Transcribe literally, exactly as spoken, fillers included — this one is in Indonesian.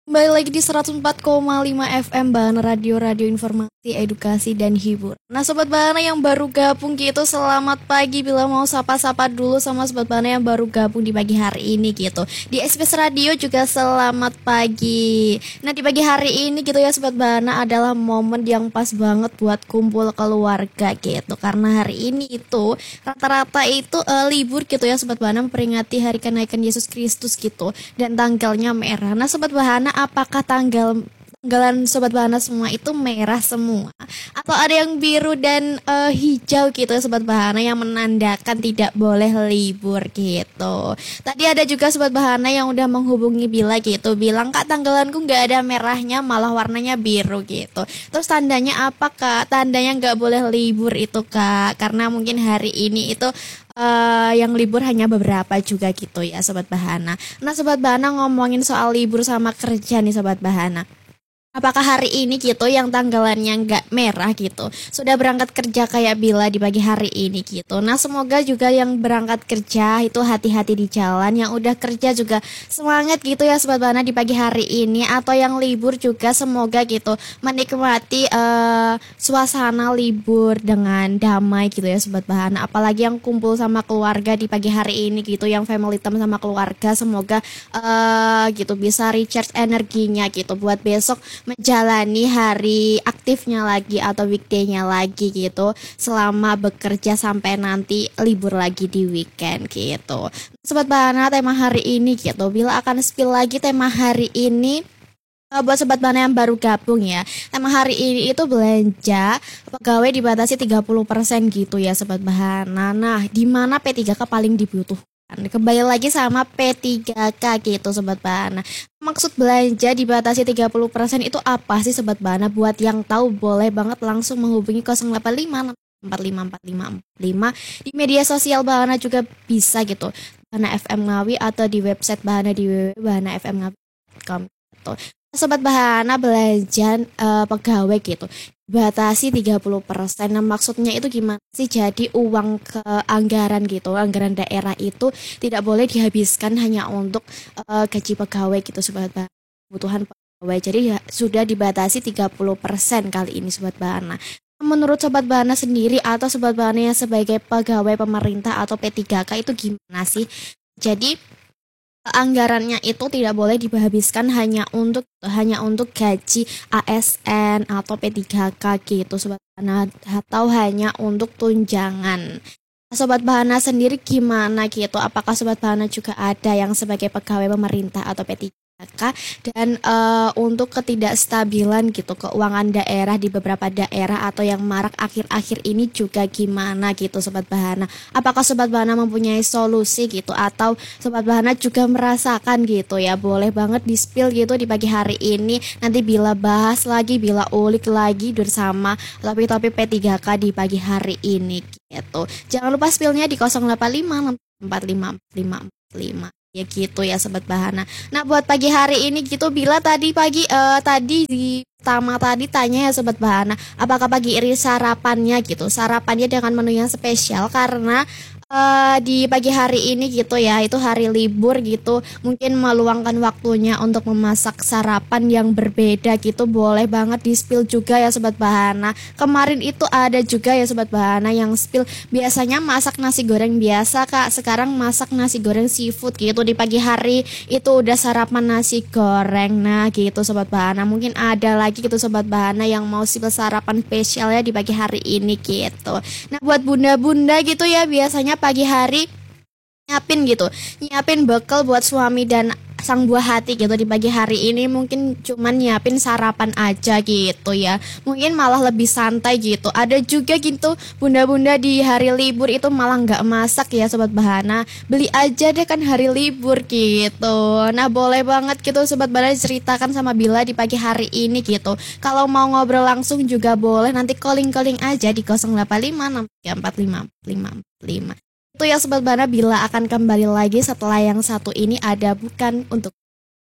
Kembali lagi di seratus empat koma lima F M Bahana Radio, radio informasi, edukasi, dan hibur. Nah Sobat Bahana yang baru gabung gitu, selamat pagi. Bila mau sapa-sapa dulu sama Sobat Bahana yang baru gabung di pagi hari ini gitu. Di S B S Radio juga selamat pagi. Nah di pagi hari ini gitu ya Sobat Bahana adalah momen yang pas banget buat kumpul keluarga gitu. Karena hari ini itu rata-rata itu uh, libur gitu ya Sobat Bahana, memperingati hari kenaikan Yesus Kristus gitu. Dan tanggalnya merah. Nah Sobat Bahana, apakah tanggal tanggalan Sobat Bahana semua itu merah semua atau ada yang biru dan uh, hijau gitu ya Sobat Bahana, yang menandakan tidak boleh libur gitu. Tadi ada juga Sobat Bahana yang udah menghubungi Bila gitu, bilang Kak tanggalanku nggak ada merahnya, malah warnanya biru gitu. Terus tandanya apa Kak? Tandanya nggak boleh libur itu Kak, karena mungkin hari ini itu Uh, yang libur hanya beberapa juga gitu ya Sobat Bahana. Nah Sobat Bahana, ngomongin soal libur sama kerja nih Sobat Bahana, apakah hari ini gitu yang tanggalannya nggak merah gitu sudah berangkat kerja kayak Bila di pagi hari ini gitu. Nah semoga juga yang berangkat kerja itu hati-hati di jalan, yang udah kerja juga semangat gitu ya Sobat Bahana di pagi hari ini, atau yang libur juga semoga gitu menikmati uh, suasana libur dengan damai gitu ya Sobat Bahana. Apalagi yang kumpul sama keluarga di pagi hari ini gitu, yang family time sama keluarga, semoga uh, gitu bisa recharge energinya gitu buat besok menjalani hari aktifnya lagi atau weekday-nya lagi gitu, selama bekerja sampai nanti libur lagi di weekend gitu. Sobat Bahana, tema hari ini gitu, Bila akan spill lagi tema hari ini. Buat Sobat Bahana yang baru gabung ya, tema hari ini itu belanja pegawai dibatasi tiga puluh persen gitu ya Sobat Bahana. Nah, di mana P tiga K paling dibutuhkan? Kembali lagi sama P tiga K gitu Sobat Bahana. Maksud belanja dibatasi tiga puluh persen itu apa sih Sobat Bahana? Buat yang tahu boleh banget langsung menghubungi nol delapan lima empat lima empat lima empat lima. Di media sosial Bahana juga bisa gitu, Bahana F M Ngawi, atau di website Bahana di w w w titik bahana f m ngawi titik com gitu. Sobat Bahana, belanja uh, pegawai gitu batasi tiga puluh persen. Nah maksudnya itu gimana sih? Jadi uang ke anggaran gitu, anggaran daerah itu tidak boleh dihabiskan hanya untuk uh, gaji pegawai gitu Sobat Bahana, kebutuhan pegawai. Jadi ya, sudah dibatasi tiga puluh persen kali ini Sobat Bahana. Menurut Sobat Bahana sendiri atau Sobat Bahana yang sebagai pegawai pemerintah atau P tiga K itu gimana sih? Jadi anggarannya itu tidak boleh dihabiskan hanya untuk hanya untuk gaji A S N atau P tiga K gitu Sobat Bahana, atau hanya untuk tunjangan. Sobat Bahana sendiri gimana gitu? Apakah Sobat Bahana juga ada yang sebagai pegawai pemerintah atau P tiga K? Dan uh, untuk ketidakstabilan gitu keuangan daerah di beberapa daerah atau yang marak akhir-akhir ini juga gimana gitu Sobat Bahana? Apakah Sobat Bahana mempunyai solusi gitu, atau Sobat Bahana juga merasakan gitu ya? Boleh banget di spill gitu di pagi hari ini. Nanti Bila bahas lagi, Bila ulik lagi bersama topik-topik P tiga K di pagi hari ini gitu. Jangan lupa spillnya di nol delapan lima empat lima empat lima empat lima. Ya gitu ya Sobat Bahana. Nah buat pagi hari ini gitu, Bila tadi pagi uh, tadi di pertama tadi tanya ya Sobat Bahana, apakah pagi ini sarapannya gitu, sarapannya dengan menu yang spesial karena uh, di pagi hari ini gitu ya, itu hari libur gitu, mungkin meluangkan waktunya untuk memasak sarapan yang berbeda gitu. Boleh banget di spill juga ya Sobat Bahana. Kemarin itu ada juga ya Sobat Bahana yang spill, biasanya masak nasi goreng biasa Kak, sekarang masak nasi goreng seafood gitu. Di pagi hari itu udah sarapan nasi goreng. Nah gitu Sobat Bahana, mungkin ada lagi gitu Sobat Bahana yang mau spill sarapan spesialnya di pagi hari ini gitu. Nah buat bunda-bunda gitu ya, biasanya pagi hari nyiapin gitu, nyiapin bekal buat suami dan sang buah hati gitu. Di pagi hari ini mungkin cuman nyiapin sarapan aja gitu ya, mungkin malah lebih santai gitu. Ada juga gitu bunda-bunda di hari libur itu malah nggak masak ya Sobat Bahana, beli aja deh kan hari libur gitu. Nah boleh banget gitu Sobat Bahana ceritakan sama Bila di pagi hari ini gitu. Kalau mau ngobrol langsung juga boleh, nanti calling-calling aja di nol delapan lima enam tiga empat lima lima empat lima. Itu ya Sobat Bahana, Bila akan kembali lagi setelah yang satu ini ada Bukan Untuk